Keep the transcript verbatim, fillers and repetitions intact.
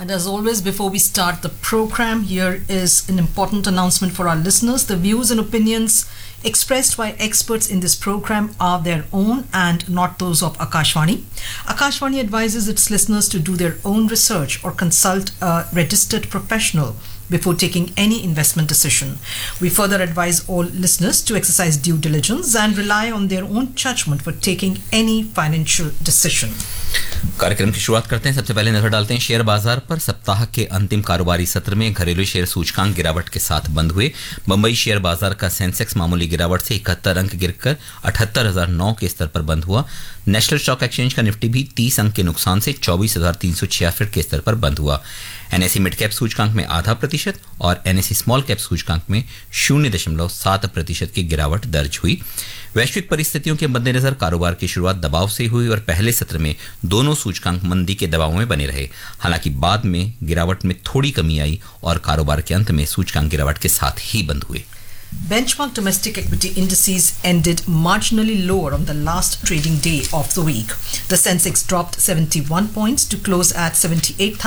And as always, before we start the program, here is an important announcement for our listeners. The views and opinions expressed by experts in this program are their own and not those of Akashvani. Akashvani advises its listeners to do their own research or consult a registered professional before taking any investment decision. We further advise all listeners to exercise due diligence and rely on their own judgment for taking any financial decision. कार्यक्रम की शुरुआत करते हैं। सबसे पहले नजर डालते हैं शेयर बाजार पर। सप्ताह के अंतिम कारोबारी सत्र में घरेलू शेयर सूचकांक गिरावट के साथ बंद हुए। बंबई शेयर बाजार का सेंसेक्स मामूली गिरावट से इकहत्तर अंक गिरकर अठहत्तर हजार नौ के स्तर पर बंद हुआ। नेशनल स्टॉक एक्सचेंज का निफ्टी भी तीस अंक के नुकसान से चौबीस हजार तीन सौ छियासठ के स्तर पर बंद हुआ। एनएसई मिड कैप सूचकांक में आधा प्रतिशत और एनएसई स्मॉल कैप सूचकांक में शून्य दशमलव सात प्रतिशत की गिरावट दर्ज हुई। वैश्विक परिस्थितियों के मद्देनजर कारोबार की शुरुआत दबाव से हुई और पहले सत्र में दोनों सूचकांक मंदी के दबाव में बने रहे। हालांकि बाद में गिरावट में थोड़ी कमी आई और कारोबार के अंत में सूचकांक गिरावट के साथ ही बंद हुए। Benchmark domestic equity indices ended marginally lower on the last trading day of the week. The Sensex dropped seventy-one points to close at seventy-eight thousand